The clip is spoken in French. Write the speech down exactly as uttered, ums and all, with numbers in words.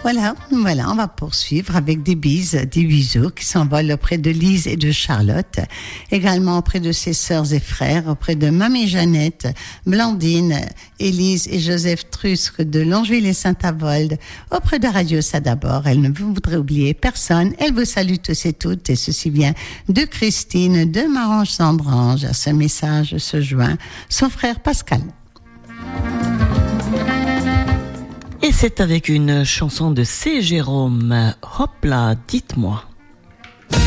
Voilà, voilà, on va poursuivre avec des bises, des bisous qui s'envolent auprès de Lise et de Charlotte, également auprès de ses sœurs et frères, auprès de Mamie Jeannette, Blandine, Élise et Joseph Trusque de Longeville et Saint-Avold, auprès de Radio Ça d'abord. Elle ne voudrait oublier personne. Elle vous salue tous et toutes, et ceci vient de Christine de Marange sans branche. À ce message se joint son frère Pascal. Et c'est avec une chanson de C. Jérôme, Hop là, dites-moi.